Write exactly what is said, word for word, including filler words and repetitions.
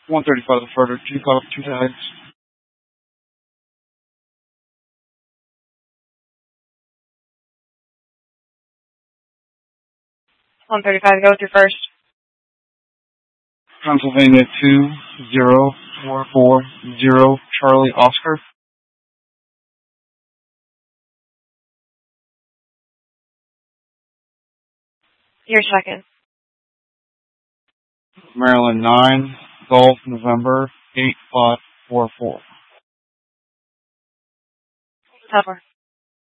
one thirty-five the further, two call two tags. one thirty-five, go with your first. Pennsylvania two zero four four zero Charlie Oscar. Your second. Maryland nine Golf November eight five four four. Tougher.